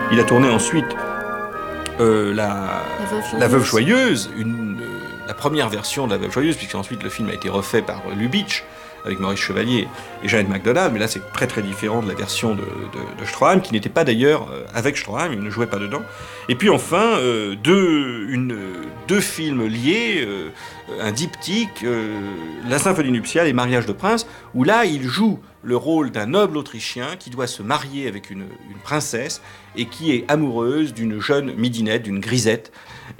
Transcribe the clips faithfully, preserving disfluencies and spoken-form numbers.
Il a tourné ensuite euh, la, La Veuve Joyeuse, la Veuve Joyeuse une, euh, la première version de La Veuve Joyeuse, puisqu'ensuite le film a été refait par Lubitsch, avec Maurice Chevalier et Jeannette MacDonald, mais là c'est très très différent de la version de, de, de Stroheim, qui n'était pas d'ailleurs euh, avec Stroheim, il ne jouait pas dedans. Et puis enfin, euh, deux, une, deux films liés, euh, un diptyque, euh, La Symphonie nuptiale et Mariage de prince, où là il joue le rôle d'un noble autrichien qui doit se marier avec une, une princesse et qui est amoureuse d'une jeune midinette, d'une grisette.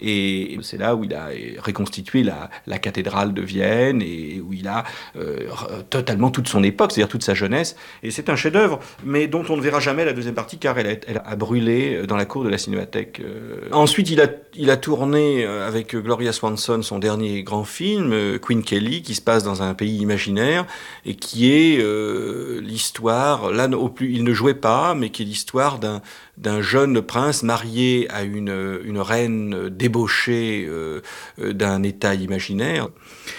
Et c'est là où il a reconstitué la, la cathédrale de Vienne et où il a euh, totalement toute son époque, c'est-à-dire toute sa jeunesse. Et c'est un chef-d'œuvre, mais dont on ne verra jamais la deuxième partie car elle a, elle a brûlé dans la cour de la Cinémathèque. Euh, ensuite, il a, il a tourné avec Gloria Swanson son dernier grand film, Queen Kelly, qui se passe dans un pays imaginaire et qui est euh, l'histoire, là au plus, il ne jouait pas, mais qui est l'histoire d'un d'un jeune prince marié à une, une reine débauchée euh, d'un état imaginaire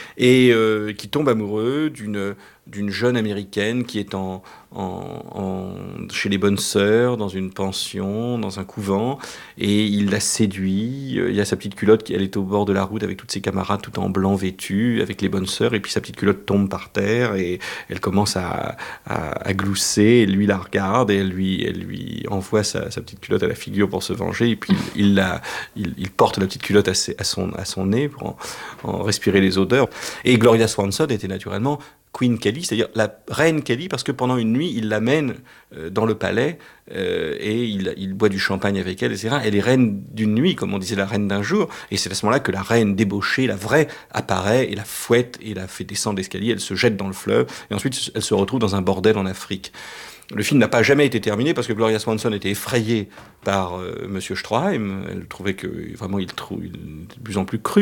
et euh, qui tombe amoureux d'une d'une jeune américaine qui est en, en, en, chez les bonnes sœurs, dans une pension, dans un couvent, et il la séduit. Il y a sa petite culotte, qui, elle est au bord de la route avec toutes ses camarades, tout en blanc vêtus, avec les bonnes sœurs, et puis sa petite culotte tombe par terre, et elle commence à, à, à glousser, et lui la regarde, et elle lui, elle lui envoie sa, sa petite culotte à la figure pour se venger, et puis il, il, la, il, il porte la petite culotte à, ses, à, son, à son nez pour en, en respirer les odeurs. Et Gloria Swanson était naturellement Queen Kelly, c'est-à-dire la reine Kelly, parce que pendant une nuit, il l'amène euh, dans le palais euh, et il, il boit du champagne avec elle, et cetera. Elle est reine d'une nuit, comme on disait, la reine d'un jour, et c'est à ce moment-là que la reine débauchée, la vraie, apparaît et la fouette et la fait descendre l'escalier, elle se jette dans le fleuve, et ensuite elle se retrouve dans un bordel en Afrique. Le film n'a pas jamais été terminé parce que Gloria Swanson était effrayée par euh, Monsieur Stroheim. Elle trouvait que vraiment il, trou- il était de plus en plus cru.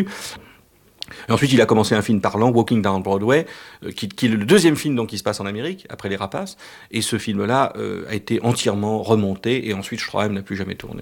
Et ensuite, il a commencé un film parlant, Walking Down Broadway, euh, qui, qui est le deuxième film donc, qui se passe en Amérique, après Les Rapaces. Et ce film-là euh, a été entièrement remonté, et ensuite Stroheim n'a plus jamais tourné.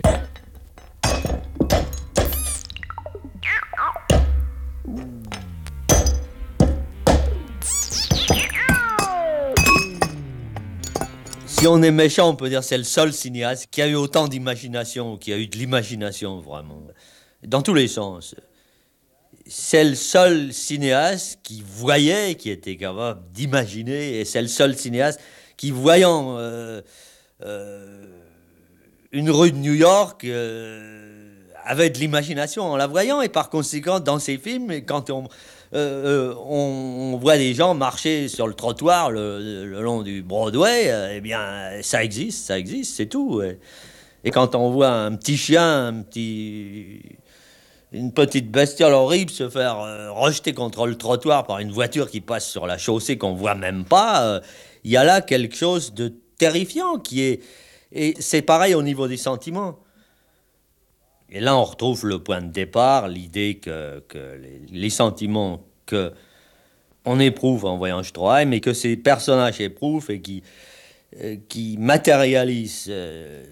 Si on est méchant, on peut dire que c'est le seul cinéaste qui a eu autant d'imagination, qui a eu de l'imagination, vraiment, dans tous les sens. C'est le seul cinéaste qui voyait, qui était capable d'imaginer, et c'est le seul cinéaste qui, voyant euh, euh, une rue de New York, euh, avait de l'imagination en la voyant, et par conséquent, dans ses films, quand on, euh, on, on voit des gens marcher sur le trottoir le, le long du Broadway, euh, eh bien, ça existe, ça existe, c'est tout. Et, et quand on voit un petit chien, un petit... une petite bestiole horrible se faire euh, rejeter contre le trottoir par une voiture qui passe sur la chaussée qu'on voit même pas, il euh, y a là quelque chose de terrifiant qui est... Et c'est pareil au niveau des sentiments. Et là, on retrouve le point de départ, l'idée que, que les, les sentiments qu'on éprouve en voyant Stroheim et que ces personnages éprouvent et qui, euh, qui matérialisent... Euh,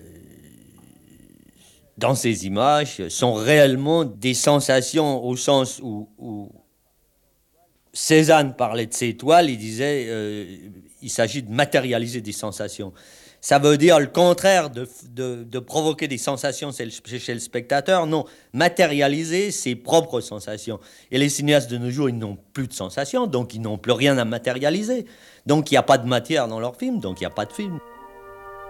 dans ces images, sont réellement des sensations au sens où, où Cézanne parlait de ses toiles, il disait euh, il s'agit de matérialiser des sensations. Ça veut dire le contraire de, de, de provoquer des sensations chez le spectateur, non, matérialiser ses propres sensations. Et les cinéastes de nos jours, ils n'ont plus de sensations, donc ils n'ont plus rien à matérialiser. Donc il n'y a pas de matière dans leurs films, donc il n'y a pas de film.